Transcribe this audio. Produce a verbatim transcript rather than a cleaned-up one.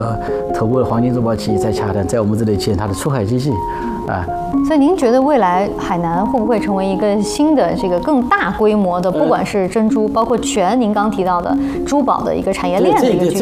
呃，头部的黄金珠宝企业在洽谈，在我们这里建它的出海基地，啊。 所以您觉得未来海南会不会成为一个新的这个更大规模的，不管是珍珠，包括全您刚提到的珠宝的一个产业链的一个？